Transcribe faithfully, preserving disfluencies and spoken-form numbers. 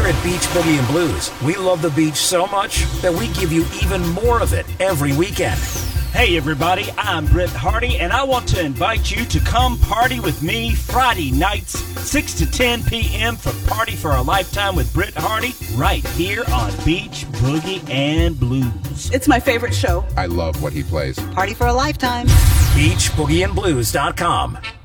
at Beach Boogie and Blues, we love the beach so much that we give you even more of it every weekend. Hey everybody, I'm Britt Hardy, and I want to invite you to come party with me Friday nights, six to ten p.m. for Party for a Lifetime with Britt Hardy, right here on Beach Boogie and Blues. It's my favorite show. I love what he plays. Party for a Lifetime. beach boogie and blues dot com.